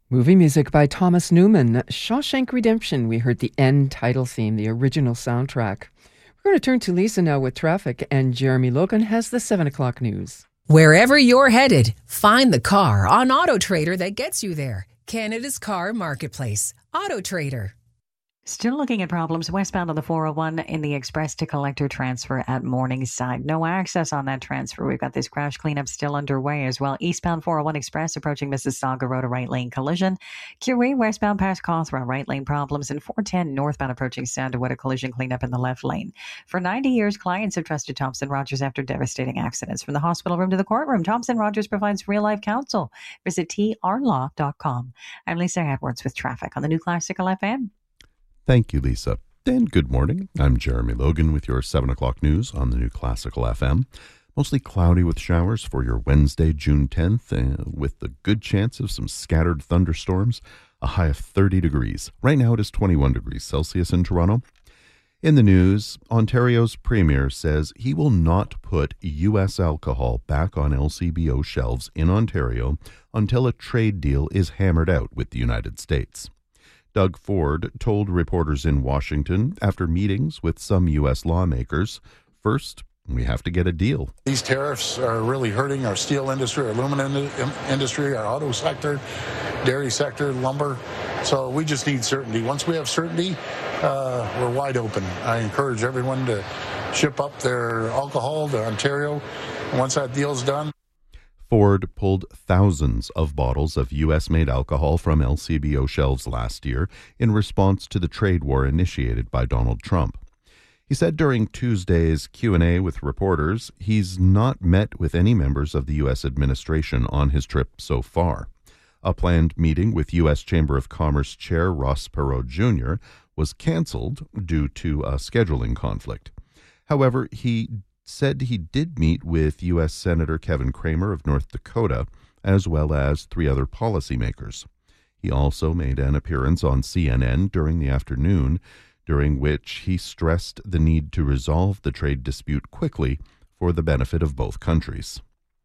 Movie music by Thomas Newman. Shawshank Redemption. We heard the end title theme, the original soundtrack. We're going to turn to Lisa now with traffic, and Jeremy Logan has the 7 o'clock news. Wherever you're headed, find the car on AutoTrader that gets you there. Canada's car marketplace. AutoTrader. Still looking at problems westbound on the 401 in the express to collector transfer at Morningside. No access on that transfer. We've got this crash cleanup still underway as well. Eastbound 401 express approaching Mississauga Road, a right lane collision. QE westbound past Cawthra, right lane problems. And 410 northbound approaching Sandalwood, a collision cleanup in the left lane. For 90 years, clients have trusted Thompson Rogers after devastating accidents. From the hospital room to the courtroom, Thompson Rogers provides real life counsel. Visit trlaw.com. I'm Lisa Edwards with traffic on the New Classical FM. Thank you, Lisa. And good morning. I'm Jeremy Logan with your 7 o'clock news on the New Classical FM. Mostly cloudy with showers for your Wednesday, June 10th, with the good chance of some scattered thunderstorms, a high of 30 degrees. Right now it is 21 degrees Celsius in Toronto. In the news, Ontario's premier says he will not put U.S. alcohol back on LCBO shelves in Ontario until a trade deal is hammered out with the United States. Doug Ford told reporters in Washington after meetings with some U.S. lawmakers, first, we have to get a deal. These tariffs are really hurting our steel industry, our aluminum industry, our auto sector, dairy sector, lumber. So we just need certainty. Once we have certainty, we're wide open. I encourage everyone to ship up their alcohol to Ontario. Once that deal's done. Ford pulled thousands of bottles of U.S.-made alcohol from LCBO shelves last year in response to the trade war initiated by Donald Trump. He said during Tuesday's Q&A with reporters he's not met with any members of the U.S. administration on his trip so far. A planned meeting with U.S. Chamber of Commerce Chair Ross Perot Jr. was canceled due to a scheduling conflict. However, he said he did meet with U.S. Senator Kevin Cramer of North Dakota, as well as 3 other policymakers. He also made an appearance on CNN during the afternoon, during which he stressed the need to resolve the trade dispute quickly for the benefit of both countries.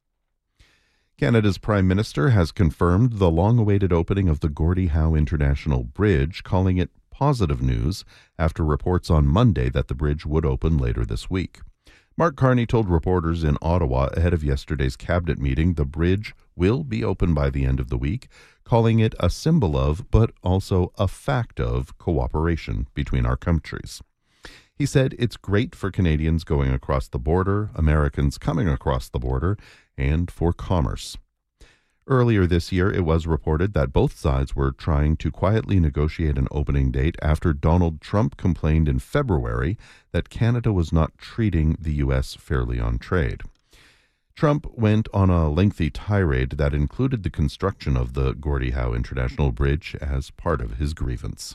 Canada's Prime Minister has confirmed the long-awaited opening of the Gordie Howe International Bridge, calling it positive news after reports on Monday that the bridge would open later this week. Mark Carney told reporters in Ottawa ahead of yesterday's cabinet meeting the bridge will be open by the end of the week, calling it a symbol of, but also a fact of, cooperation between our countries. He said it's great for Canadians going across the border, Americans coming across the border, and for commerce. Earlier this year, it was reported that both sides were trying to quietly negotiate an opening date after Donald Trump complained in February that Canada was not treating the U.S. fairly on trade. Trump went on a lengthy tirade that included the construction of the Gordie Howe International Bridge as part of his grievance.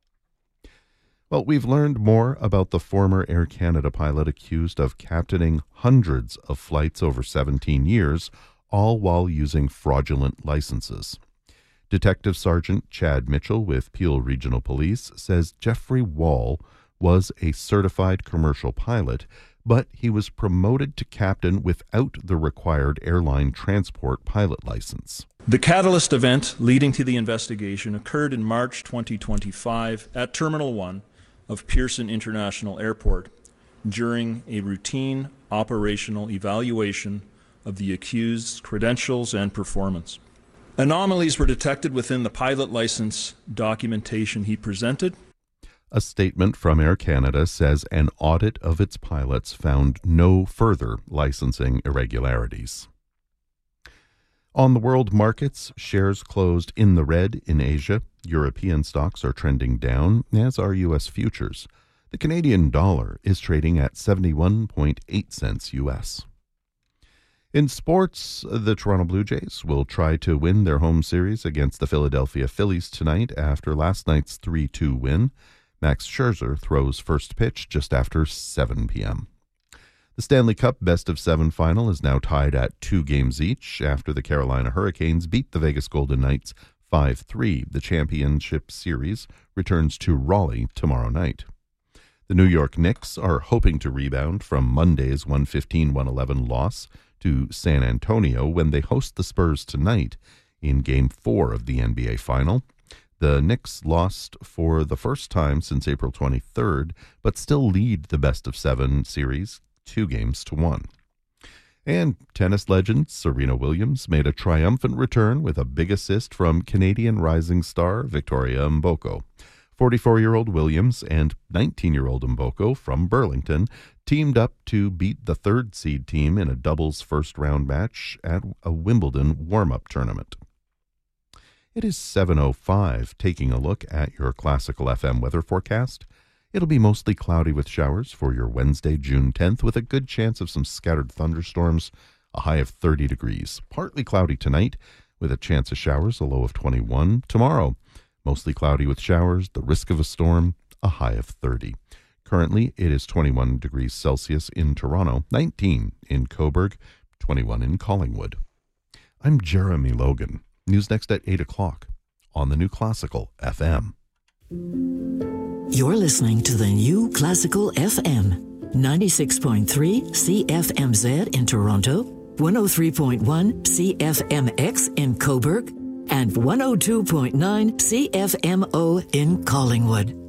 Well, we've learned more about the former Air Canada pilot accused of captaining hundreds of flights over 17 years, all while using fraudulent licenses. Detective Sergeant Chad Mitchell with Peel Regional Police says Jeffrey Wall was a certified commercial pilot, but he was promoted to captain without the required airline transport pilot license. The catalyst event leading to the investigation occurred in March 2025 at Terminal 1 of Pearson International Airport during a routine operational evaluation of the accused's credentials and performance. Anomalies were detected within the pilot license documentation he presented. A statement from Air Canada says an audit of its pilots found no further licensing irregularities. On the world markets, shares closed in the red in Asia. European stocks are trending down, as are U.S. futures. The Canadian dollar is trading at 71.8 cents U.S. In sports, the Toronto Blue Jays will try to win their home series against the Philadelphia Phillies tonight after last night's 3-2 win. Max Scherzer throws first pitch just after 7 p.m. The Stanley Cup best-of-7 final is now tied at 2 games each after the Carolina Hurricanes beat the Vegas Golden Knights 5-3. The championship series returns to Raleigh tomorrow night. The New York Knicks are hoping to rebound from Monday's 115-111 loss to San Antonio when they host the Spurs tonight in Game 4 of the NBA Final. The Knicks lost for the first time since April 23rd, but still lead the best-of-7 series 2-1. And tennis legend Serena Williams made a triumphant return with a big assist from Canadian rising star Victoria Mboko. 44-year-old Williams and 19-year-old Mboko from Burlington teamed up to beat the third-seed team in a doubles first-round match at a Wimbledon warm-up tournament. It is 7:05, taking a look at your Classical FM weather forecast. It'll be mostly cloudy with showers for your Wednesday, June 10th, with a good chance of some scattered thunderstorms, a high of 30 degrees. Partly cloudy tonight, with a chance of showers, a low of 21. Tomorrow, mostly cloudy with showers, the risk of a storm, a high of 30. Currently, it is 21 degrees Celsius in Toronto, 19 in Cobourg, 21 in Collingwood. I'm Jeremy Logan. News next at 8 o'clock on the New Classical FM. You're listening to the New Classical FM, 96.3 CFMZ in Toronto, 103.1 CFMX in Cobourg, and 102.9 CFMO in Collingwood.